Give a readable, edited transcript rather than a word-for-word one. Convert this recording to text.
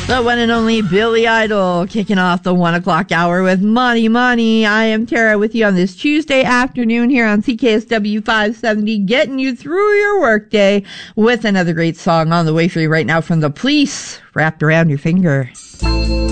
The one and only Billy Idol kicking off the 1 o'clock hour with Money Money. I am Tara with you on this Tuesday afternoon here on CKSW 570, getting you through your workday with another great song on the way for you right now from The Police, Wrapped Around Your Finger.